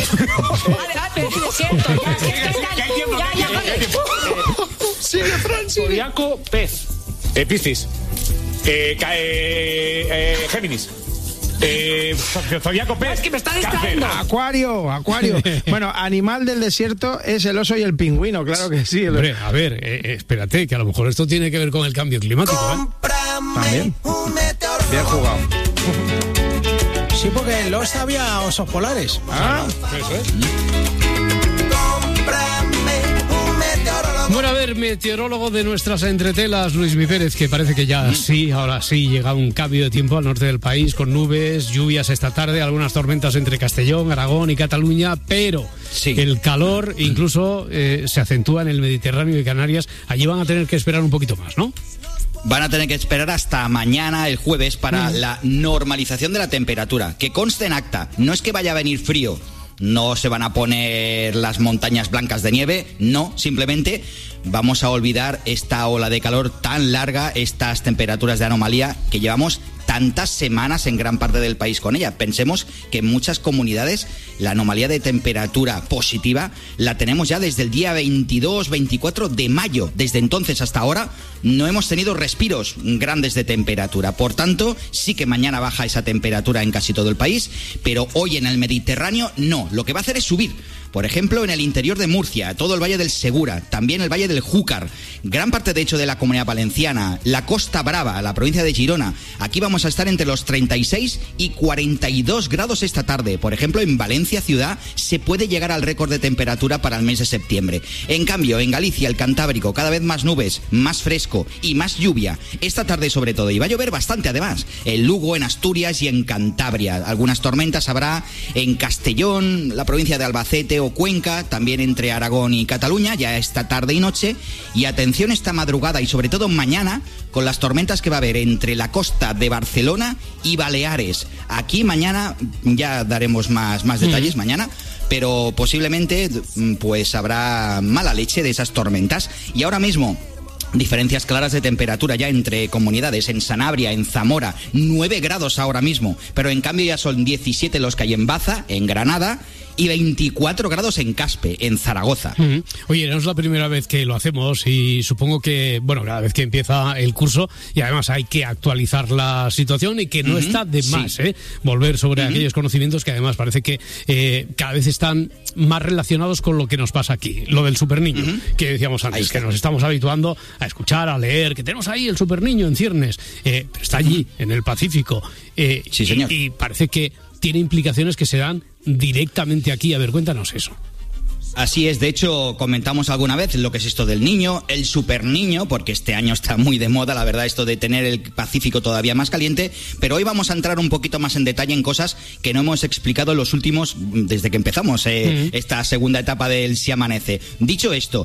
Vale, lo siento. Sigue, Fran, sigue. Zodiaco, pez. Piscis. Géminis. Zodiaco, pez. Es que me está distrayendo. Acuario. Bueno, animal del desierto es el oso y el pingüino, claro que sí. Hombre, a ver, espérate, que a lo mejor esto tiene que ver con el cambio climático, También. Bien jugado. Sí, porque en Lost había osos polares. Eso es. Bueno, a ver, meteorólogo de nuestras entretelas, Luis Mi Pérez, que parece que ya ahora sí llega un cambio de tiempo al norte del país, con nubes, lluvias esta tarde, algunas tormentas entre Castellón, Aragón y Cataluña, pero el calor incluso se acentúa en el Mediterráneo y Canarias. Allí van a tener que esperar un poquito más, ¿no? Van a tener que esperar hasta mañana, el jueves, para la normalización de la temperatura. Que conste en acta, no es que vaya a venir frío, no se van a poner las montañas blancas de nieve, no, simplemente vamos a olvidar esta ola de calor tan larga, estas temperaturas de anomalía que llevamos tantas semanas en gran parte del país con ella. Pensemos que en muchas comunidades la anomalía de temperatura positiva la tenemos ya desde el día 22, 24 de mayo. Desde entonces hasta ahora no hemos tenido respiros grandes de temperatura. Por tanto, sí que mañana baja esa temperatura en casi todo el país, pero hoy en el Mediterráneo no. Lo que va a hacer es subir. Por ejemplo, en el interior de Murcia, todo el Valle del Segura, también el Valle del Júcar, gran parte de hecho de la Comunidad Valenciana, la Costa Brava, la provincia de Girona. Aquí vamos a estar entre los 36 y 42 grados esta tarde. Por ejemplo, en Valencia ciudad se puede llegar al récord de temperatura para el mes de septiembre. En cambio, en Galicia, el Cantábrico, cada vez más nubes, más fresco y más lluvia. Esta tarde sobre todo, y va a llover bastante además. En Lugo, en Asturias y en Cantabria. Algunas tormentas habrá en Castellón, la provincia de Albacete o Cuenca, también entre Aragón y Cataluña, ya esta tarde y noche. Y atención esta madrugada y sobre todo mañana con las tormentas que va a haber entre la costa de Barcelona y Baleares. Aquí mañana ya daremos más detalles mañana, pero posiblemente pues habrá mala leche de esas tormentas. Y ahora mismo diferencias claras de temperatura ya entre comunidades. En Sanabria, en Zamora, 9 grados ahora mismo, pero en cambio ya son 17 los que hay en Baza, en Granada, y 24 grados en Caspe, en Zaragoza. Oye, no es la primera vez que lo hacemos y supongo que, bueno, cada vez que empieza el curso, y además hay que actualizar la situación y que no está de más, volver sobre aquellos conocimientos que además parece que cada vez están más relacionados con lo que nos pasa aquí, lo del superniño, que decíamos antes, que nos estamos habituando a escuchar, a leer, que tenemos ahí el superniño en ciernes, pero está allí, en el Pacífico, sí, señor. Y parece que tiene implicaciones que se dan directamente aquí. A ver, cuéntanos eso. Así es, de hecho comentamos alguna vez lo que es esto del niño, el superniño, porque este año está muy de moda, la verdad, esto de tener el Pacífico todavía más caliente, pero hoy vamos a entrar un poquito más en detalle en cosas que no hemos explicado en los últimos, desde que empezamos esta segunda etapa del Si Amanece. Dicho esto,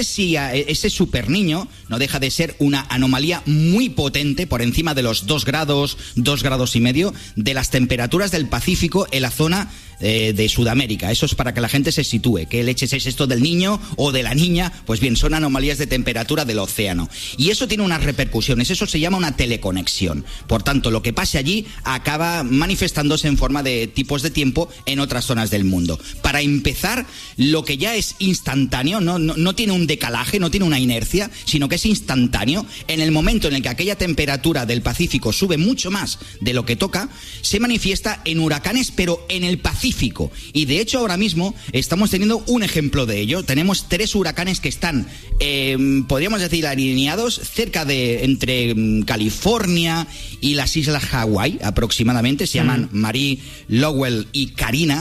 ese superniño no deja de ser una anomalía muy potente, por encima de los 2 grados y medio, de las temperaturas del Pacífico en la zona de Sudamérica. Eso es para que la gente se sitúe. ¿Qué leches es esto del niño o de la niña? Pues bien, son anomalías de temperatura del océano. Y eso tiene unas repercusiones. Eso se llama una teleconexión. Por tanto, lo que pase allí acaba manifestándose en forma de tipos de tiempo en otras zonas del mundo. Para empezar, lo que ya es instantáneo, no tiene un decalaje, no tiene una inercia, sino que es instantáneo. En el momento en el que aquella temperatura del Pacífico sube mucho más de lo que toca, se manifiesta en huracanes, pero en el Pacífico. Y de hecho ahora mismo estamos teniendo un ejemplo de ello. Tenemos 3 huracanes que están, podríamos decir, alineados cerca de entre California y las islas Hawái aproximadamente. Se llaman Marie, Lowell y Karina.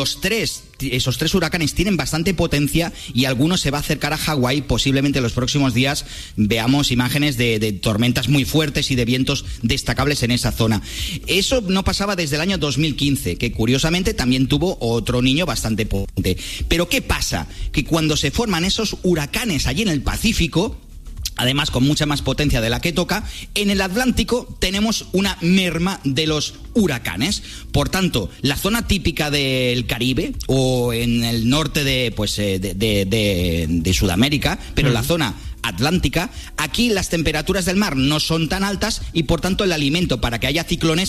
Esos 3 huracanes tienen bastante potencia y alguno se va a acercar a Hawái. Posiblemente en los próximos días veamos imágenes de tormentas muy fuertes y de vientos destacables en esa zona. Eso no pasaba desde el año 2015, que curiosamente también tuvo otro niño bastante potente. Pero ¿qué pasa? Que cuando se forman esos huracanes allí en el Pacífico, además con mucha más potencia de la que toca, en el Atlántico tenemos una merma de los huracanes. Por tanto, la zona típica del Caribe o en el norte de Sudamérica, pero la zona atlántica, aquí las temperaturas del mar no son tan altas y por tanto el alimento para que haya ciclones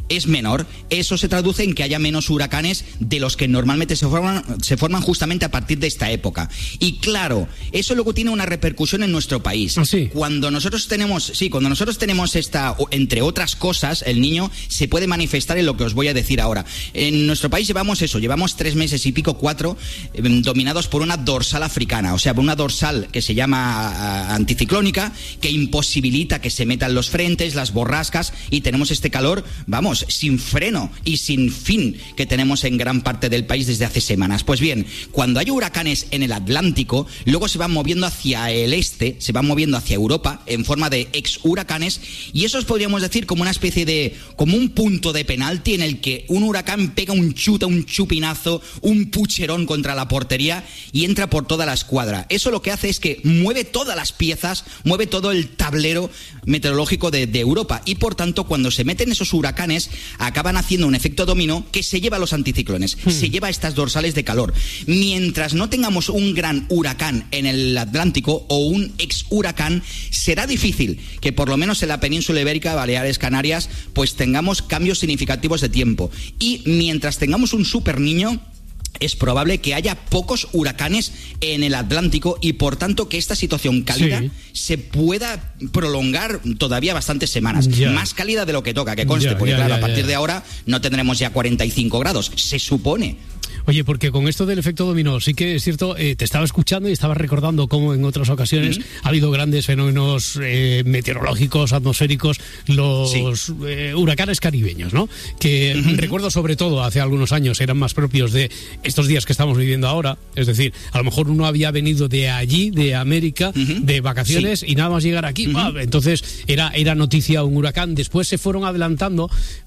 es menor. Eso se traduce en que haya menos huracanes de los que normalmente se forman justamente a partir de esta época. Y claro, eso luego tiene una repercusión en nuestro país. ¿Sí? Cuando nosotros tenemos esta, entre otras cosas, el Niño se puede manifestar en lo que os voy a decir ahora. En nuestro país llevamos 3 meses y pico, 4, dominados por una dorsal africana, o sea, por una dorsal que se llama anticiclónica, que imposibilita que se metan los frentes, las borrascas, y tenemos este calor, vamos, sin freno y sin fin que tenemos en gran parte del país desde hace semanas. Pues bien, cuando hay huracanes en el Atlántico, luego se van moviendo hacia el este, se van moviendo hacia Europa en forma de ex-huracanes, y eso os podríamos decir como una especie de, como un punto de penalti en el que un huracán pega un chupinazo, un pucherón contra la portería y entra por toda la escuadra. Eso lo que hace es que mueve todas las piezas, mueve todo el tablero meteorológico de Europa, y por tanto cuando se meten esos huracanes acaban haciendo un efecto dominó que se lleva a los anticiclones, se lleva a estas dorsales de calor. Mientras no tengamos un gran huracán en el Atlántico o un ex huracán, será difícil que por lo menos en la península ibérica, Baleares, Canarias, pues tengamos cambios significativos de tiempo. Y mientras tengamos un super Niño, es probable que haya pocos huracanes en el Atlántico y por tanto que esta situación cálida se pueda prolongar todavía bastantes semanas. Más cálida de lo que toca, que conste, porque claro, a partir de ahora no tendremos ya 45 grados, se supone. Oye, porque con esto del efecto dominó, sí que es cierto, te estaba escuchando y estaba recordando cómo en otras ocasiones ha habido grandes fenómenos meteorológicos, atmosféricos, los huracanes caribeños, ¿no? Que recuerdo sobre todo hace algunos años eran más propios de estos días que estamos viviendo ahora, es decir, a lo mejor uno había venido de allí, de América, de vacaciones y nada más llegar aquí, entonces era noticia un huracán, después se fueron adelantando,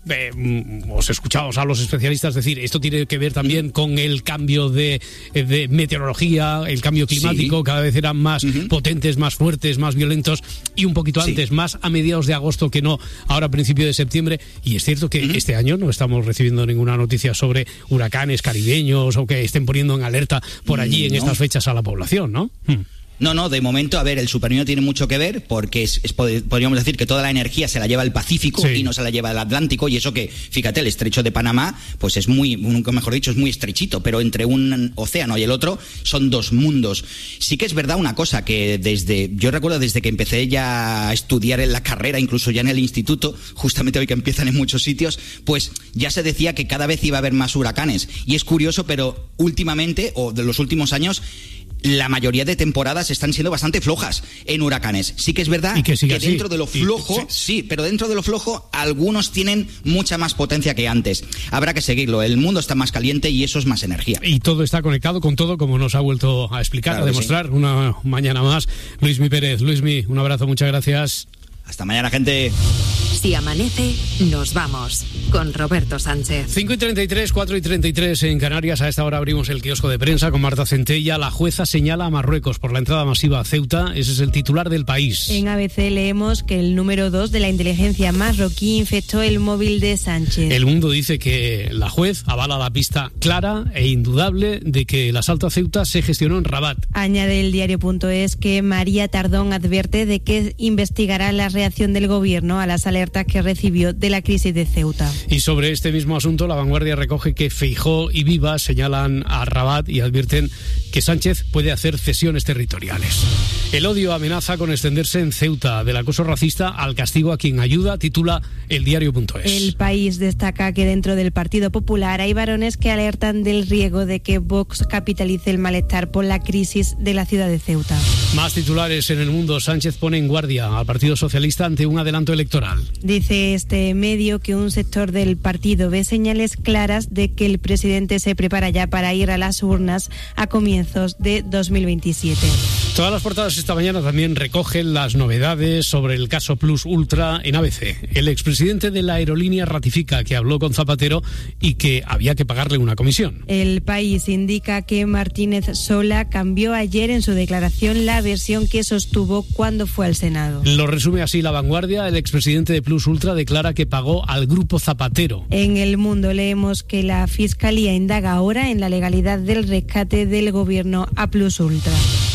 os escuchábamos a los especialistas decir, esto tiene que ver también con el cambio de meteorología, el cambio climático, cada vez eran más potentes, más fuertes, más violentos, y un poquito antes, más a mediados de agosto que no ahora a principio de septiembre, y es cierto que este año no estamos recibiendo ninguna noticia sobre huracanes caribeños o que estén poniendo en alerta por allí en estas fechas a la población, ¿no? No, de momento, a ver, el Super Niño tiene mucho que ver porque podríamos decir que toda la energía se la lleva el Pacífico y no se la lleva el Atlántico, y eso que, fíjate, el estrecho de Panamá, pues es muy, nunca mejor dicho, es muy estrechito, pero entre un océano y el otro son dos mundos. Sí que es verdad una cosa, que yo recuerdo desde que empecé ya a estudiar en la carrera, incluso ya en el instituto, justamente hoy que empiezan en muchos sitios, pues ya se decía que cada vez iba a haber más huracanes. Y es curioso, pero últimamente, o de los últimos años, la mayoría de temporadas están siendo bastante flojas en huracanes. Sí que es verdad que dentro de lo flojo, pero dentro de lo flojo algunos tienen mucha más potencia que antes. Habrá que seguirlo, el mundo está más caliente y eso es más energía. Y todo está conectado con todo, como nos ha vuelto a explicar, claro, a demostrar una mañana más. Luismi Pérez, Luismi, un abrazo, muchas gracias. Hasta mañana, gente. Si amanece, nos vamos con Roberto Sánchez. 5:33, 4:33 en Canarias. A esta hora abrimos el kiosco de prensa con Marta Centella. La jueza señala a Marruecos por la entrada masiva a Ceuta. Ese es el titular del País. En ABC leemos que el número 2 de la inteligencia marroquí infectó el móvil de Sánchez. El Mundo dice que la juez avala la pista clara e indudable de que el asalto a Ceuta se gestionó en Rabat. Añade el diario.es que María Tardón advierte de que investigará la reacción del gobierno a las alertas que recibió de la crisis de Ceuta. Y sobre este mismo asunto, La Vanguardia recoge que Feijóo y Vivas señalan a Rabat y advierten que Sánchez puede hacer cesiones territoriales. El odio amenaza con extenderse en Ceuta, del acoso racista al castigo a quien ayuda, titula el diario.es. El País destaca que dentro del Partido Popular hay varones que alertan del riesgo de que Vox capitalice el malestar por la crisis de la ciudad de Ceuta. Más titulares en El Mundo. Sánchez pone en guardia al Partido Socialista ante un adelanto electoral. Dice este medio que un sector del partido ve señales claras de que el presidente se prepara ya para ir a las urnas a comienzos de 2027. Todas las portadas esta mañana también recogen las novedades sobre el caso Plus Ultra en ABC. El expresidente de la aerolínea ratifica que habló con Zapatero y que había que pagarle una comisión. El País indica que Martínez Sola cambió ayer en su declaración la versión que sostuvo cuando fue al Senado. Lo resume así La Vanguardia. El expresidente de Plus Ultra declara que pagó al grupo Zapatero. En El Mundo leemos que la Fiscalía indaga ahora en la legalidad del rescate del gobierno a Plus Ultra.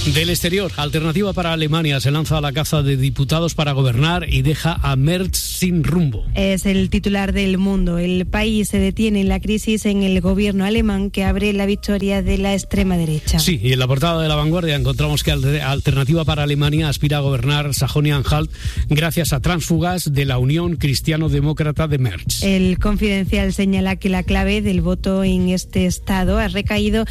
Del exterior, alternativa para Alemania. Se lanza a la caza de diputados para gobernar y deja a Merz sin rumbo. Es el titular del Mundo. El país se detiene en la crisis en el gobierno alemán que abre la victoria de la extrema derecha. Sí, y en la portada de La Vanguardia encontramos que alternativa para Alemania aspira a gobernar Sajonia-Anhalt gracias a tránsfugas de la Unión Cristiano-Demócrata de Merz. El Confidencial señala que la clave del voto en este estado ha recaído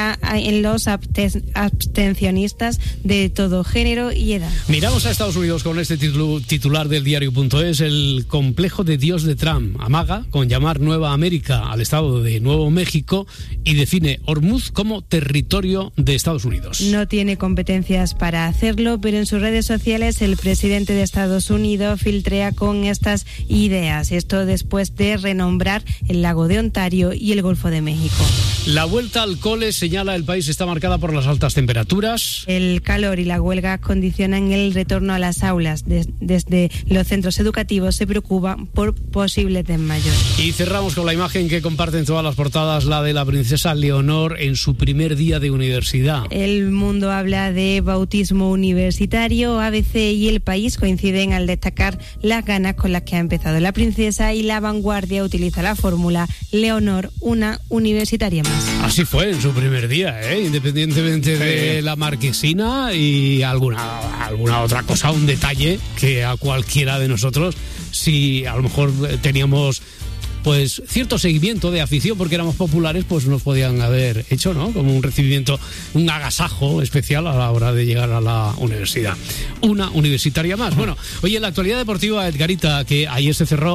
en los abstencionistas de todo género y edad. Miramos a Estados Unidos con este titular del diario.es. El complejo de Dios de Trump amaga con llamar Nueva América al estado de Nuevo México y define Hormuz como territorio de Estados Unidos. No tiene competencias para hacerlo, pero en sus redes sociales el presidente de Estados Unidos filtrea con estas ideas. Esto después de renombrar el lago de Ontario y el Golfo de México. La vuelta al cole, señala El País, está marcada por las altas temperaturas. El calor y la huelga condicionan el retorno a las aulas. Desde los centros educativos se preocupan por posibles desmayos. Y cerramos con la imagen que comparten todas las portadas, la de la princesa Leonor en su primer día de universidad. El Mundo habla de bautismo universitario. ABC y El País coinciden al destacar las ganas con las que ha empezado la princesa, y La Vanguardia utiliza la fórmula Leonor, una universitaria más. Así fue en su primer día, independientemente de la marquesina y alguna otra cosa, un detalle que a cualquiera de nosotros, si a lo mejor teníamos pues cierto seguimiento de afición porque éramos populares, pues nos podían haber hecho, ¿no? Como un recibimiento, un agasajo especial a la hora de llegar a la universidad. Una universitaria más. Bueno, oye, en la actualidad deportiva, Edgarita, que ayer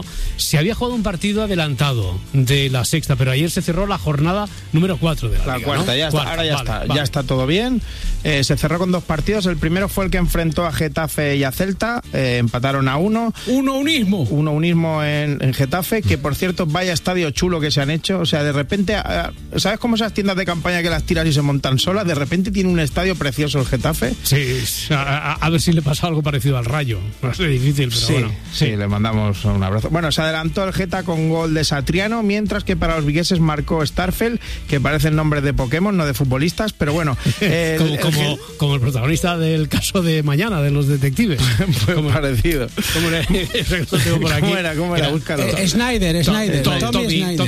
se había jugado un partido adelantado de la sexta, pero ayer se cerró la jornada número 4 de la Liga, cuarta, ¿no? Ya está, ahora ya está, vale. Ya está todo bien. Se cerró con 2 partidos. El primero fue el que enfrentó a Getafe y a Celta. Empataron a 1. Unismo en Getafe, que por cierto, vaya estadio chulo que se han hecho. O sea, de repente, ¿sabes cómo esas tiendas de campaña que las tiras y se montan solas? De repente tiene un estadio precioso el Getafe. Sí, a ver si le pasa algo parecido al Rayo. No es difícil, pero sí, bueno. Sí, le mandamos un abrazo. Bueno, se adelantó el Geta con gol de Satriano, mientras que para los vigueses marcó Starfelt, que parecen nombres de Pokémon, no de futbolistas, pero bueno. Como el protagonista del caso de mañana, de los detectives. Fue parecido. ¿Cómo era? ¿Cómo era? Búscalo. Snyder. Tommy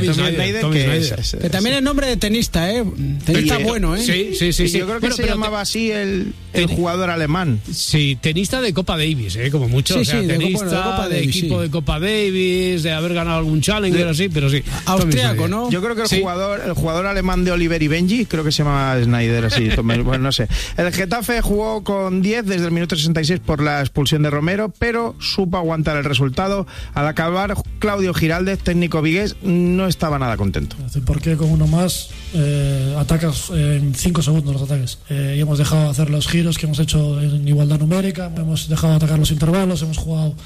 Snyder. Que también es nombre de tenista, Tenista bueno, Sí. Yo creo que se llamaba así el jugador alemán. Sí, tenista de Copa Davis, como mucho. Sí, tenista de equipo de Copa Davis, de haber ganado algún Challenger así, pero sí. Austriaco, ¿no? Yo creo que el jugador alemán de Oliver y Benji, creo que se llama Snyder, así. Bueno, no sé. El Getafe jugó con 10 desde el minuto 66 por la expulsión de Romero, pero supo aguantar el resultado. Al acabar, Claudio Giraldez, técnico vigués, no estaba nada contento. ¿Por qué con uno más atacas en 5 segundos los ataques? Y hemos dejado de hacer los giros que hemos hecho en igualdad numérica, hemos dejado de atacar los intervalos, hemos jugado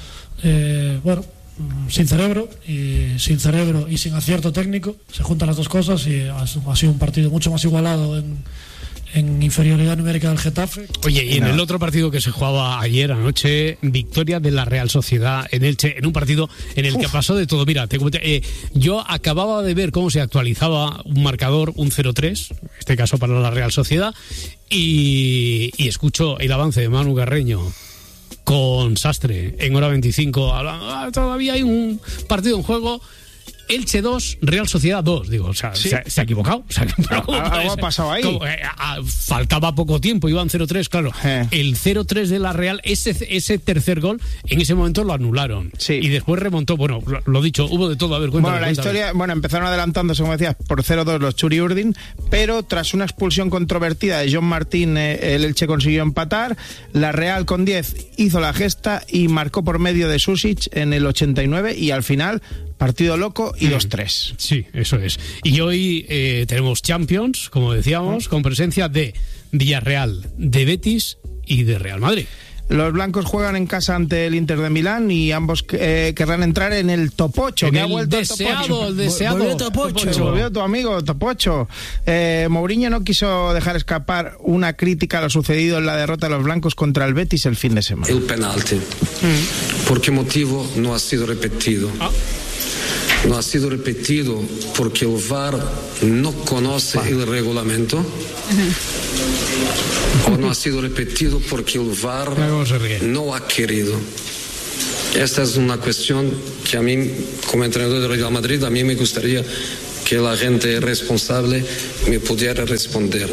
sin cerebro y sin acierto técnico. Se juntan las dos cosas y ha sido un partido mucho más igualado en inferioridad numérica del Getafe. Oye, y en el otro partido que se jugaba ayer anoche, victoria de la Real Sociedad en Elche, en un partido en el que pasó de todo. Mira, te comenté, yo acababa de ver cómo se actualizaba un marcador, un 0-3, en este caso para la Real Sociedad, y escucho el avance de Manu Carreño con Sastre en hora 25, hablando, todavía hay un partido en juego. Elche 2, Real Sociedad 2. Digo, o sea, ¿sí? se ha equivocado. Algo ha pasado ahí. Faltaba poco tiempo, iban 0-3, claro. El 0-3 de la Real, ese tercer gol, en ese momento lo anularon. Sí. Y después remontó. Bueno, lo dicho, hubo de todo. A ver, cuéntame. Bueno, historia, empezaron adelantándose, como decías, por 0-2 los Churi Urdin, pero tras una expulsión controvertida de John Martín, el Elche consiguió empatar. La Real con 10 hizo la gesta y marcó por medio de Susic en el 89 y al final partido loco y 2-3. Sí, eso es. Y hoy tenemos Champions, como decíamos, con presencia de Villarreal, de Betis y de Real Madrid. Los blancos juegan en casa ante el Inter de Milán y ambos querrán entrar en el top 8. En el deseado. Volvió Topocho. Volvió tu amigo Topocho. Mourinho no quiso dejar escapar una crítica a lo sucedido en la derrota de los blancos contra el Betis el fin de semana. El penalti. ¿Por qué motivo no ha sido repetido? no ha sido repetido porque el VAR no conoce el reglamento, o no ha sido repetido porque el VAR no ha querido. Esta es una cuestión que a mí, como entrenador del Real Madrid, a mí me gustaría que la gente responsable me pudiera responder.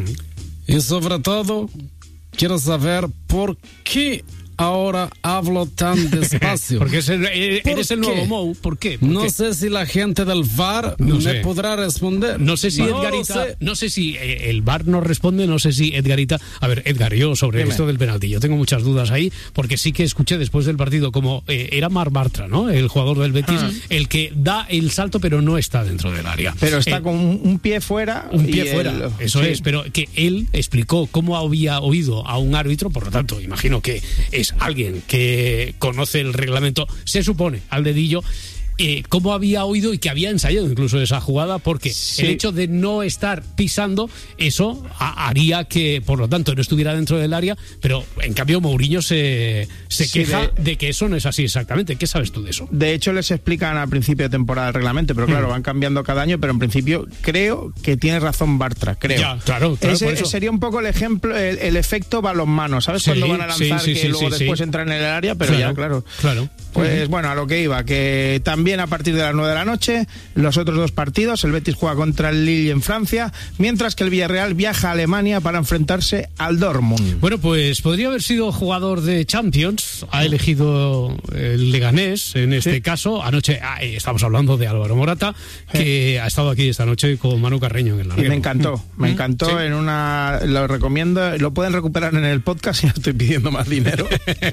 Y sobre todo, quiero saber por qué ahora hablo tan despacio. Porque eres el nuevo Mou. ¿Por qué? No sé si la gente del VAR me podrá responder. No sé si Edgarita, no sé si el VAR nos responde, no sé si Edgarita. A ver, Edgar, yo sobre esto del penalti, yo tengo muchas dudas ahí, porque sí que escuché después del partido como era Marc Bartra, ¿no? El jugador del Betis, el que da el salto pero no está dentro del área. Pero está con un pie fuera. Un pie fuera, eso es, pero que él explicó cómo había oído a un árbitro, por lo tanto, imagino que es alguien que conoce el reglamento, se supone, al dedillo, cómo había oído y que había ensayado incluso esa jugada, porque el hecho de no estar pisando, eso haría que, por lo tanto, no estuviera dentro del área, pero en cambio Mourinho se queja de que eso no es así exactamente. ¿Qué sabes tú de eso? De hecho, les explican al principio de temporada el reglamento, pero claro, van cambiando cada año, pero en principio creo que tiene razón Bartra, creo. Ya, claro, por eso. Sería un poco el ejemplo, el efecto balonmano, ¿sabes? Cuando van a lanzar, luego después entran en el área, pero claro. Pues bueno, a lo que iba, que también a partir de las 9 de la noche, los otros dos partidos, el Betis juega contra el Lille en Francia, mientras que el Villarreal viaja a Alemania para enfrentarse al Dortmund. Bueno, pues podría haber sido jugador de Champions, ha elegido el Leganés, en este caso. Anoche estamos hablando de Álvaro Morata, que ha estado aquí esta noche con Manu Carreño en el larguero. Me encantó, lo recomiendo, lo pueden recuperar en el podcast, ya estoy pidiendo más dinero.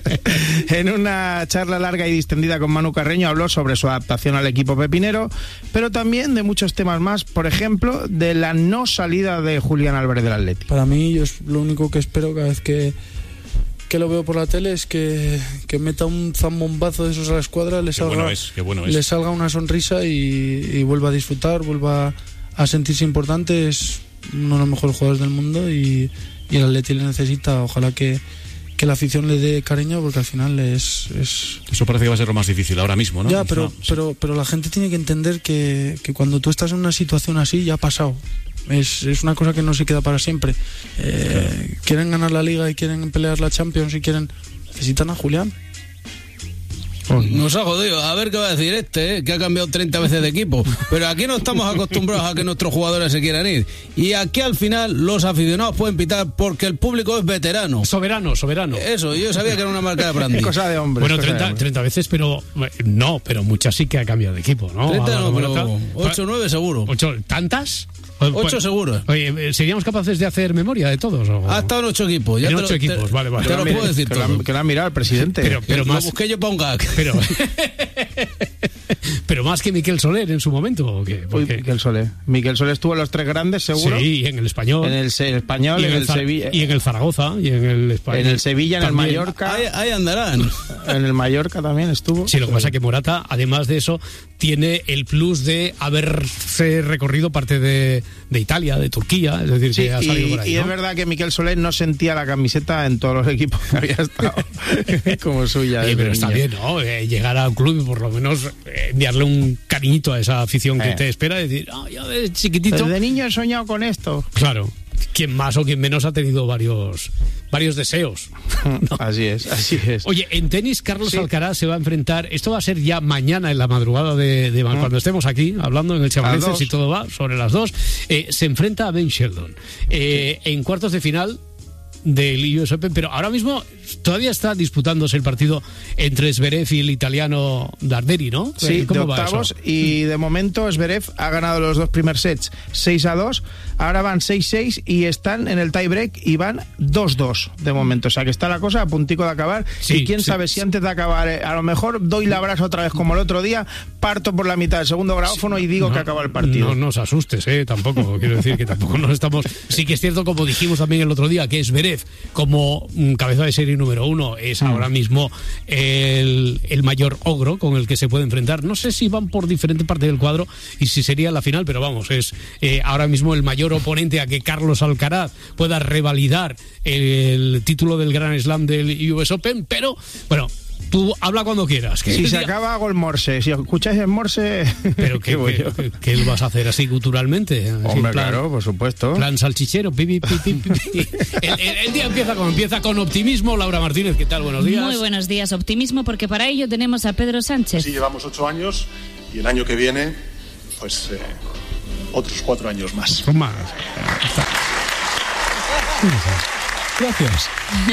En una charla larga y distendida con Manu Carreño habló sobre su adaptación al equipo pepinero, pero también de muchos temas más, por ejemplo, de la no salida de Julián Álvarez del Atleti. Para mí, yo es lo único que espero cada vez que lo veo por la tele es que meta un zambombazo de esos a la escuadra, le salga una sonrisa y vuelva a disfrutar, vuelva a sentirse importante. Es uno de los mejores jugadores del mundo y el Atleti le necesita. Ojalá que la afición le dé cariño, porque al final es... Eso parece que va a ser lo más difícil ahora mismo, ¿no? Ya, pero la gente tiene que entender que cuando tú estás en una situación así, ya ha pasado. Es una cosa que no se queda para siempre. Quieren ganar la Liga y quieren pelear la Champions y necesitan a Julián. Nos ha jodido. A ver qué va a decir que ha cambiado 30 veces de equipo. Pero aquí no estamos acostumbrados a que nuestros jugadores se quieran ir. Y aquí al final los aficionados pueden pitar porque el público es veterano. Soberano. Eso, yo sabía que era una marca de brandy. Es cosa de hombre. Bueno, 30 veces, pero muchas sí que ha cambiado de equipo, ¿no? 30 no, pero 8 o 9 seguro. ¿Tantas? 8 seguro. Oye, ¿seríamos capaces de hacer memoria de todos? Ha estado en 8 equipos. En 8 equipos, vale. Te lo puedo decir todo. Que lo ha mirado el presidente. Pero más... Lo busqué yo para un gag. Pero más que Miquel Soler en su momento, ¿o qué? Miquel Soler estuvo en los 3 grandes, seguro. Sí, en el Español. En el Español, en el Sevilla. Y en el Zaragoza, y en el Español. En el Sevilla, en el Mallorca. Ahí andarán. En el Mallorca también estuvo. Sí, lo que pasa es que Morata, además de eso, tiene el plus de haberse recorrido parte de Italia, de Turquía, es decir, que ha salido por ahí, ¿no? Y es verdad que Miquel Soler no sentía la camiseta en todos los equipos que había estado como suya. Pero está bien, ¿no? Llegar a un club y por lo menos enviarle un cariñito a esa afición que te espera, decir, yo de chiquitito... Desde niño he soñado con esto. Claro. Quien más o quien menos ha tenido varios deseos. ¿No? Así es. Oye, en tenis, Carlos Alcaraz se va a enfrentar, esto va a ser ya mañana en la madrugada de cuando estemos aquí, hablando en el Chavalés, si todo va, sobre las 2, se enfrenta a Ben Shelton. En cuartos de final del US Open, pero ahora mismo todavía está disputándose el partido entre Zverev y el italiano Darderi, ¿no? Sí, de octavos, y de momento Zverev ha ganado los 2 primeros sets 6-2, ahora van 6-6 y están en el tiebreak y van 2-2 de momento, o sea que está la cosa a puntico de acabar, y quién sabe si antes de acabar, a lo mejor doy la brasa otra vez como el otro día, parto por la mitad del segundo grabófono y digo que acaba el partido. No nos asustes, tampoco, quiero decir que tampoco nos estamos... Sí que es cierto, como dijimos también el otro día, que Zverev, como cabeza de serie número 1, es ahora mismo el mayor ogro con el que se puede enfrentar. No sé si van por diferente parte del cuadro y si sería la final, pero vamos, es ahora mismo el mayor oponente a que Carlos Alcaraz pueda revalidar el título del Grand Slam del US Open, pero bueno, Tú habla cuando quieras. Que si se acaba, hago el morse. Si escucháis el morse... ¿Pero qué lo vas a hacer así culturalmente? Así Hombre, claro, por supuesto. Plan salchichero. El día empieza con optimismo. Laura Martínez, ¿qué tal? Buenos días. Muy buenos días. Optimismo, porque para ello tenemos a Pedro Sánchez. Sí, llevamos 8 años y el año que viene, pues otros 4 años más. Más. Gracias.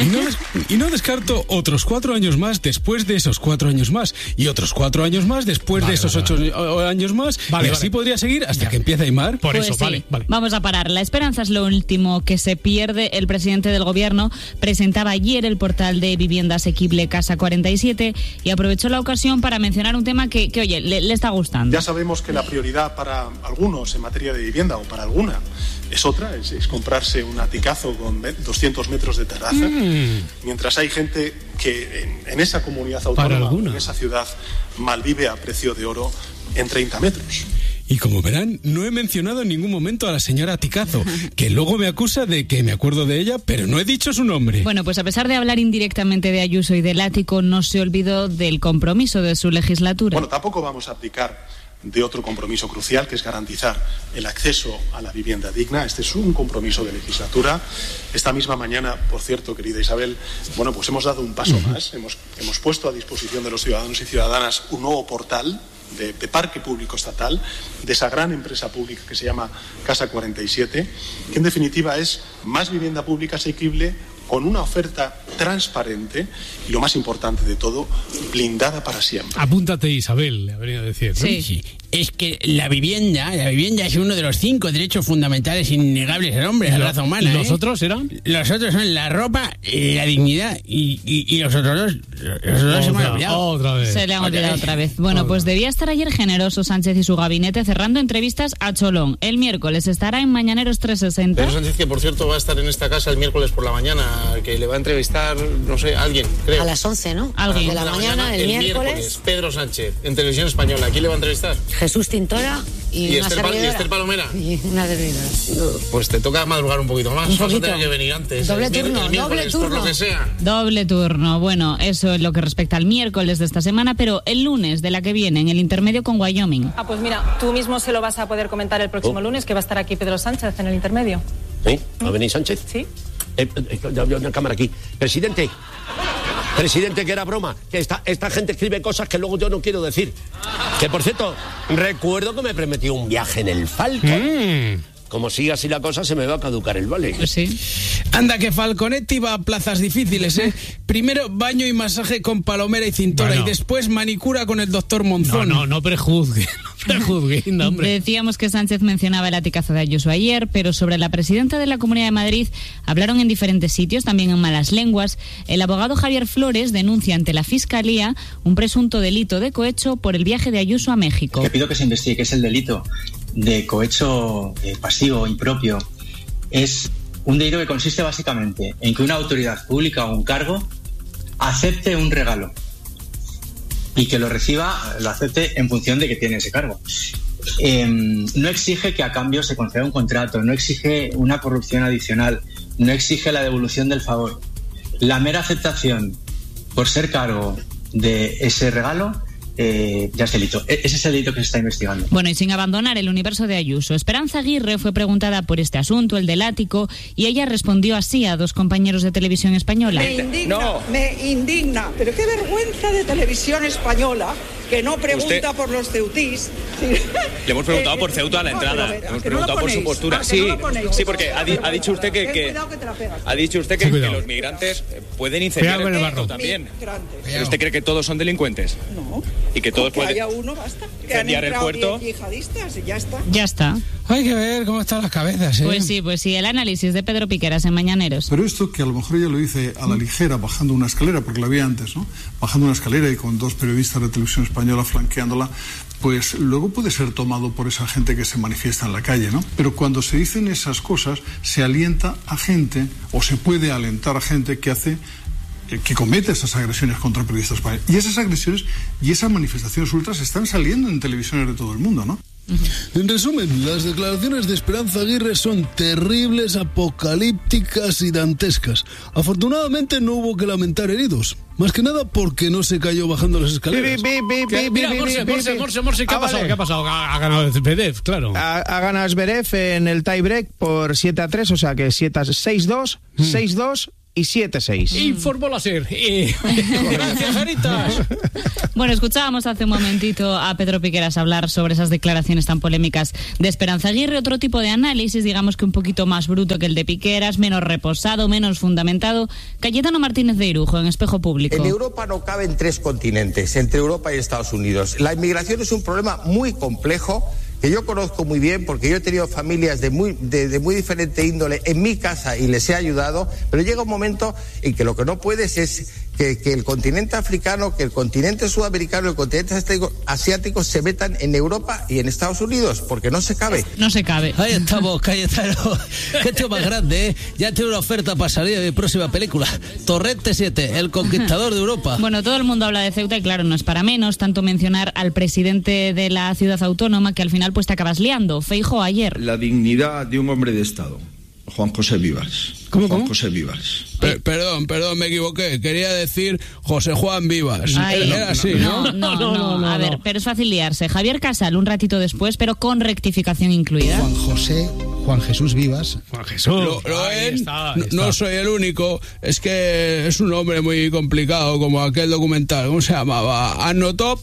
Y no descarto otros 4 años más después de esos 4 años más. Y otros 4 años más después de esos 8 años más. Y así podría seguir hasta que empiece Aimar. Por eso, vale. Vamos a parar. La esperanza es lo último que se pierde. El presidente del gobierno presentaba ayer el portal de vivienda asequible Casa 47 y aprovechó la ocasión para mencionar un tema que oye, le está gustando. Ya sabemos que la prioridad para algunos en materia de vivienda, o para alguna, es otra, es comprarse un aticazo con 200 metros de terraza, mientras hay gente que en esa comunidad autónoma, en esa ciudad, malvive a precio de oro en 30 metros. Y como verán, no he mencionado en ningún momento a la señora Aticazo, que luego me acusa de que me acuerdo de ella, pero no he dicho su nombre. Bueno, pues a pesar de hablar indirectamente de Ayuso y del ático, no se olvidó del compromiso de su legislatura. Bueno, tampoco vamos a abdicar de otro compromiso crucial, que es garantizar el acceso a la vivienda digna. Este es un compromiso de legislatura. Esta misma mañana, por cierto, querida Isabel, bueno, pues hemos dado un paso más. Hemos puesto a disposición de los ciudadanos y ciudadanas un nuevo portal de parque público estatal, de esa gran empresa pública que se llama Casa 47, que en definitiva es más vivienda pública asequible, con una oferta transparente y, lo más importante de todo, blindada para siempre. Apúntate, Isabel, le habría de decir, ¿no? Sí. Es que la vivienda es uno de los 5 derechos fundamentales innegables del hombre, de la raza humana. ¿Y los otros eran? Los otros son la ropa, la dignidad y los otros dos se me han olvidado. Otra vez. Se le han olvidado otra vez. Bueno, pues debía estar ayer generoso Sánchez y su gabinete cerrando entrevistas a Cholón. El miércoles estará en Mañaneros 360. Pedro Sánchez, que por cierto va a estar en esta casa el miércoles por la mañana, que le va a entrevistar, no sé, alguien, creo. A las 11, ¿no? Alguien. De la mañana, el miércoles. Pedro Sánchez, en Televisión Española. ¿Quién le va a entrevistar? Jesús Tintora y Esther Palomera. Y una servidora. Pues te toca madrugar un poquito más. Vas a tener que venir antes. Doble turno. Por lo que sea. Doble turno. Bueno, eso es lo que respecta al miércoles de esta semana, pero el lunes de la que viene, en el intermedio con Wyoming. Pues mira, tú mismo se lo vas a poder comentar el próximo lunes, que va a estar aquí Pedro Sánchez en el intermedio. ¿Sí? ¿Va a venir Sánchez? Sí. Una cámara aquí. Presidente, que era broma, que esta gente escribe cosas que luego yo no quiero decir. Que, por cierto, recuerdo que me prometió un viaje en el Falcon. Como siga así la cosa, se me va a caducar el vale. Pues sí. Anda, que Falconetti va a plazas difíciles, ¿eh? Primero baño y masaje con Palomera y Cintora, y después manicura con el doctor Monzón. No prejuzgue, hombre. Decíamos que Sánchez mencionaba el aticazo de Ayuso ayer, pero sobre la presidenta de la Comunidad de Madrid hablaron en diferentes sitios, también en malas lenguas. El abogado Javier Flores denuncia ante la Fiscalía un presunto delito de cohecho por el viaje de Ayuso a México. Que pido que se investigue, que es el delito de cohecho pasivo impropio. Es un delito que consiste básicamente en que una autoridad pública o un cargo acepte un regalo y que lo acepte en función de que tiene ese cargo. No exige que a cambio se conceda un contrato, no exige una corrupción adicional, no exige la devolución del favor. La mera aceptación por ser cargo de ese regalo ya es delito. Ese es el delito que se está investigando. Bueno, y sin abandonar el universo de Ayuso, Esperanza Aguirre fue preguntada por este asunto, el del ático, y ella respondió así a 2 compañeros de Televisión Española. Me indigna, pero qué vergüenza de Televisión Española que no pregunta por los ceutís. Le hemos preguntado por Ceuta a la entrada. Le hemos preguntado por su postura. Sí, porque ha dicho usted que los migrantes pueden incendiar el barro también. ¿Usted cree que todos son delincuentes? No. Y que todos pueden haya uno, basta. incendiar el puerto. Yihadistas, y ya está. Ya está. Hay que ver cómo están las cabezas, ¿eh? Pues sí, el análisis de Pedro Piqueras en Mañaneros. Pero esto que a lo mejor ella lo dice a la ligera, bajando una escalera, porque la vi antes, ¿no? Bajando una escalera y con 2 periodistas de Televisión Española flanqueándola, pues luego puede ser tomado por esa gente que se manifiesta en la calle, ¿no? Pero cuando se dicen esas cosas, se alienta a gente, o se puede alentar a gente que comete esas agresiones contra periodistas españoles. Y esas agresiones y esas manifestaciones ultras están saliendo en televisiones de todo el mundo, ¿no? En resumen, las declaraciones de Esperanza Aguirre son terribles, apocalípticas y dantescas. Afortunadamente no hubo que lamentar heridos. Más que nada porque no se cayó bajando las escaleras. Mira, Morse, ¿qué ha pasado? ¿Qué ha pasado? Ha ganado Zverev, claro. Ha ganado Zverev en el tiebreak por 7-3, o sea que 6-2, 6-2 y 7-6. Informó la SER. Gracias, Jaritas. Bueno, escuchábamos hace un momentito a Pedro Piqueras hablar sobre esas declaraciones tan polémicas de Esperanza Aguirre. Otro tipo de análisis, digamos que un poquito más bruto que el de Piqueras, menos reposado, menos fundamentado. Cayetano Martínez de Irujo, en Espejo Público. En Europa no caben 3 continentes, entre Europa y Estados Unidos. La inmigración es un problema muy complejo, que yo conozco muy bien porque yo he tenido familias de muy diferente índole en mi casa y les he ayudado, pero llega un momento en que lo que no puedes es que el continente africano, que el continente sudamericano y el continente asiático se metan en Europa y en Estados Unidos, porque no se cabe. No se cabe. Ahí estamos, Cayetano. Qué tío más grande, ¿eh? Ya tiene una oferta para salir de mi próxima película. Torrente 7, el conquistador de Europa. Bueno, todo el mundo habla de Ceuta y claro, no es para menos tanto mencionar al presidente de la ciudad autónoma que al final pues te acabas liando. Feijóo ayer. La dignidad de un hombre de Estado. Juan José Vivas. ¿Cómo? José Vivas. Perdón, me equivoqué. Quería decir José Juan Vivas. Era así, ¿no? No. A ver, pero es fácil liarse. Javier Casal, un ratito después, pero con rectificación incluida. Juan Jesús Vivas. Juan Jesús. No soy el único. Es que es un nombre muy complicado, como aquel documental. ¿Cómo se llamaba? Anotop.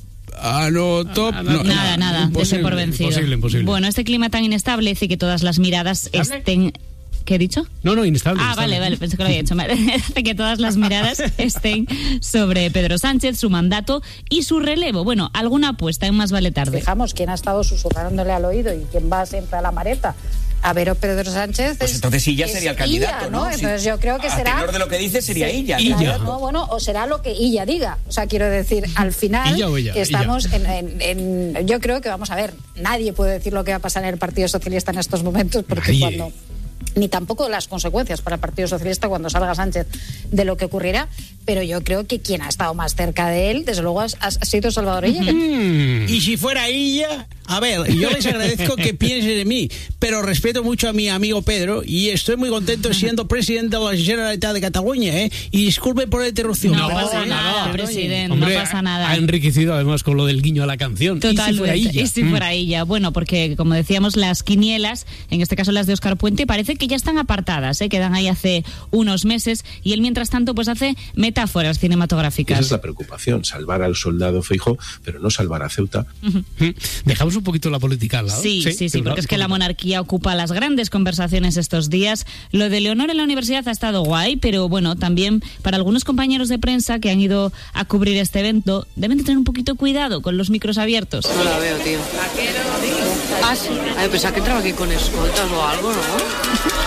Nada, dese por vencido. Imposible. Bueno, este clima tan inestable hace que todas las miradas estén... ¿Qué he dicho? No, inestable. Vale, pensé que lo había hecho mal. Hace que todas las miradas estén sobre Pedro Sánchez, su mandato y su relevo. Bueno, alguna apuesta en Más vale tarde. Fijamos quién ha estado susurrándole al oído y quién va siempre a la mareta. A ver, Pedro Sánchez. Pues entonces Illa sería el candidato, ¿no? Entonces yo creo que será. A tenor de lo que dice sería Illa. No, bueno, o será lo que Illa diga. O sea, quiero decir, al final que estamos en. Yo creo que vamos a ver. Nadie puede decir lo que va a pasar en el Partido Socialista en estos momentos, porque cuando. Ni tampoco las consecuencias para el Partido Socialista cuando salga Sánchez de lo que ocurrirá, pero yo creo que quien ha estado más cerca de él, desde luego, ha sido Salvador Illa. Y si fuera Illa, a ver, yo les agradezco que piensen en mí, pero respeto mucho a mi amigo Pedro y estoy muy contento siendo presidente de la Generalitat de Cataluña, ¿eh? Y disculpen por la interrupción. No pasa nada, presidente, hombre, no pasa nada. Ha enriquecido además con lo del guiño a la canción. Totalmente. ¿Y si fuera Illa? Bueno, porque como decíamos, las quinielas, en este caso las de Óscar Puente, parece que ya están apartadas, quedan ahí hace unos meses y él mientras tanto pues hace metáforas cinematográficas. Esa es la preocupación, salvar al soldado Feijóo, pero no salvar a Ceuta. Dejamos un poquito la política al lado. Sí, porque es que la monarquía ocupa las grandes conversaciones estos días. Lo de Leonor en la universidad ha estado guay, pero bueno, también para algunos compañeros de prensa que han ido a cubrir este evento, deben de tener un poquito cuidado con los micros abiertos. No la veo, tío. Ah, sí. Pensaba que entraba aquí con escoltas o algo, ¿no?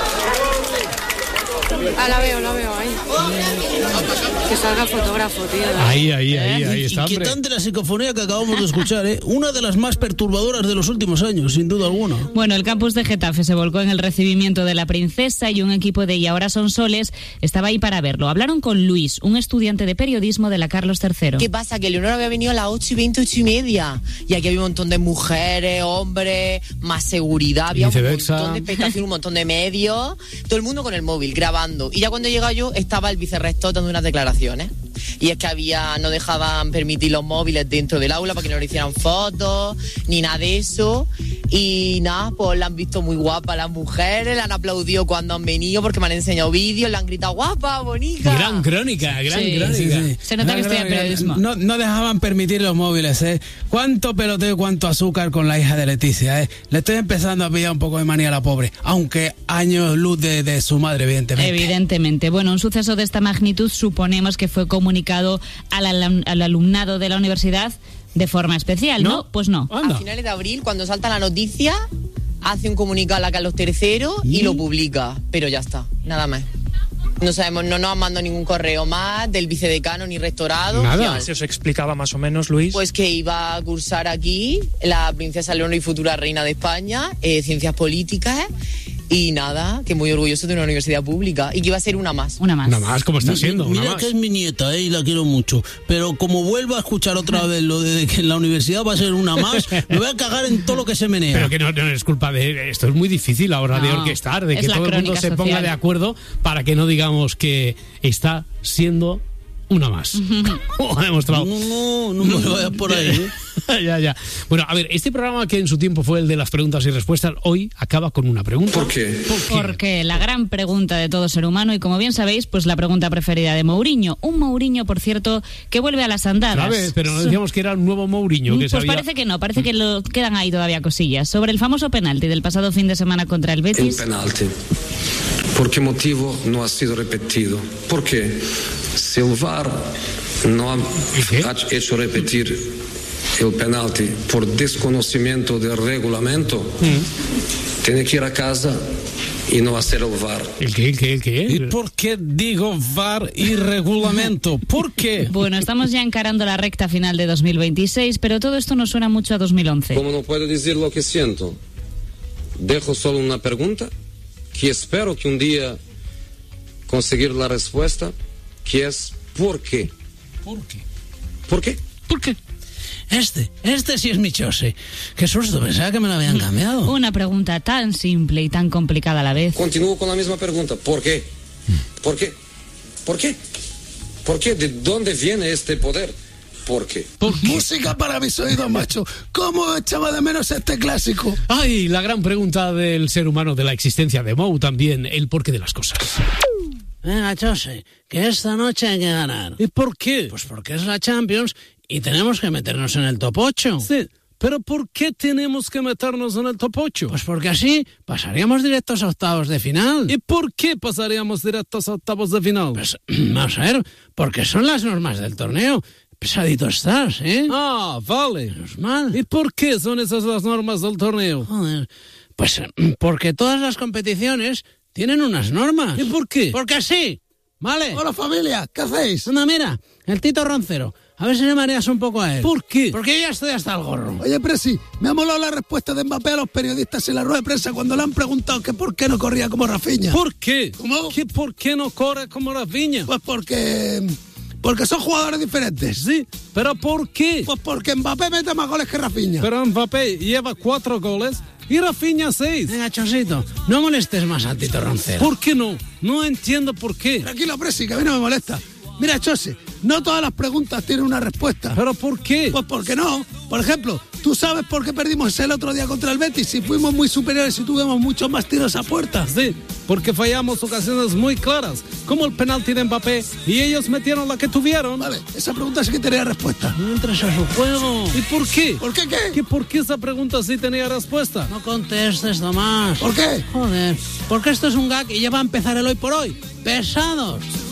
La veo ahí. Que salga el fotógrafo, tío. Ahí está, hombre. Inquietante la psicofonía que acabamos de escuchar, ¿eh? Una de las más perturbadoras de los últimos años, sin duda alguna. Bueno, el campus de Getafe se volcó en el recibimiento de la princesa y un equipo de Y Ahora Son Soles estaba ahí para verlo. Hablaron con Luis, un estudiante de periodismo de la Carlos III. ¿Qué pasa? Que Leonor había venido a las 8:20, 8:30. Y aquí había un montón de mujeres, hombres, más seguridad, había un montón de expectación, un montón de medios. Todo el mundo con el móvil, grabando. Y ya cuando llega yo, estaba el vicerrector dando unas declaraciones. Y es que no dejaban permitir los móviles dentro del aula para que no le hicieran fotos, ni nada de eso. Y nada, pues la han visto muy guapa las mujeres, la han aplaudido cuando han venido porque me han enseñado vídeos, le han gritado guapa, bonita. Gran crónica. Sí. Se nota que estoy en periodismo. No dejaban permitir los móviles, ¿eh? Cuánto peloteo y cuánto azúcar con la hija de Leticia, ¿eh? Le estoy empezando a pillar un poco de manía a la pobre, aunque años luz de su madre, Evidentemente. Bueno, un suceso de esta magnitud suponemos que fue comunicado al alumnado de la universidad de forma especial, ¿no? Pues no. A finales de abril, cuando salta la noticia, hace un comunicado a la Carlos III y lo publica, pero ya está, nada más. No sabemos, no nos han mandado ningún correo más del vicedecano ni rectorado. Nada. ¿Se os explicaba más o menos, Luis? Pues que iba a cursar aquí la princesa Leonor y futura reina de España, ciencias políticas, Y nada, que muy orgulloso de una universidad pública y que iba a ser una más. Una más. Una más, ¿cómo está siendo? Mira que es mi nieta, y la quiero mucho. Pero como vuelva a escuchar otra vez lo de que en la universidad va a ser una más, me voy a cagar en todo lo que se menea. Pero que no es culpa de... Esto es muy difícil a la hora de orquestar, de que todo el mundo se ponga de acuerdo para que no digamos que está siendo una más. Como ha demostrado. No me vayas por ahí, ¿eh? Ya. Bueno, a ver, este programa que en su tiempo fue el de las preguntas y respuestas, hoy acaba con una pregunta. ¿Por qué? Porque la gran pregunta de todo ser humano, y como bien sabéis, pues la pregunta preferida de Mourinho. Un Mourinho, por cierto, que vuelve a las andadas. ¿Sabes? Pero no decíamos que era un nuevo Mourinho. Que pues parece que no, parece que quedan ahí todavía cosillas. Sobre el famoso penalti del pasado fin de semana contra el Betis. El penalti. ¿Por qué motivo no ha sido repetido? ¿Por qué? Si el VAR no ha hecho repetir el penalti por desconocimiento del reglamento, tiene que ir a casa y no hacer el VAR. ¿El qué? ¿Y por qué digo VAR y reglamento? ¿Por qué? Bueno, estamos ya encarando la recta final de 2026, pero todo esto nos suena mucho a 2011. Como no puedo decir lo que siento, dejo solo una pregunta que espero que un día conseguir la respuesta, que es ¿por qué? ¿Por qué? ¿Por qué? ¿Por qué? Este sí es mi chose. Qué susto, pensaba que me lo habían cambiado. Una pregunta tan simple y tan complicada a la vez. Continúo con la misma pregunta. ¿Por qué? ¿Por qué? ¿Por qué? ¿Por qué? ¿De dónde viene este poder? ¿Por qué? Música para mis oídos, macho. ¿Cómo echaba de menos este clásico? Ay, la gran pregunta del ser humano, de la existencia de Mou también, el porqué de las cosas. Venga, Chose, que esta noche hay que ganar. ¿Y por qué? Pues porque es la Champions y tenemos que meternos en el top 8. Sí, pero ¿por qué tenemos que meternos en el top 8? Pues porque así pasaríamos directos a octavos de final. ¿Y por qué pasaríamos directos a octavos de final? Pues vamos a ver, porque son las normas del torneo. Pesadito estás, ¿eh? Ah, vale. Menos mal. ¿Y por qué son esas las normas del torneo? Joder, pues porque todas las competiciones tienen unas normas. ¿Y por qué? Porque sí, ¿vale? Hola, familia, ¿qué hacéis? Anda, mira, el Tito Roncero. A ver si le mareas un poco a él. ¿Por qué? Porque yo ya estoy hasta el gorro. Oye, Presi, me ha molado la respuesta de Mbappé a los periodistas en la rueda de prensa cuando le han preguntado que por qué no corría como Rafinha. ¿Por qué? ¿Cómo? ¿Por qué no corre como Rafinha? Pues porque son jugadores diferentes. Sí, ¿pero por qué? Pues porque Mbappé mete más goles que Rafinha. Pero Mbappé lleva 4 goles y Rafinha 6. Venga, Chosito, no molestes más al Tito Roncero. ¿Por qué no? No entiendo por qué. Tranquilo, Presi, que a mí no me molesta. Mira, Chose, no todas las preguntas tienen una respuesta. ¿Pero por qué? Pues porque no. Por ejemplo, ¿tú sabes por qué perdimos el otro día contra el Betis? Si fuimos muy superiores y tuvimos muchos más tiros a puerta. Sí, porque fallamos ocasiones muy claras, como el penalti de Mbappé, y ellos metieron la que tuvieron. Vale, esa pregunta sí que tenía respuesta. No entres a su juego. ¿Y por qué? ¿Por qué qué? ¿Por qué esa pregunta sí tenía respuesta? No contestes, Tomás. ¿Por qué? Joder, porque esto es un gag y ya va a empezar el hoy por hoy. ¡Pesados!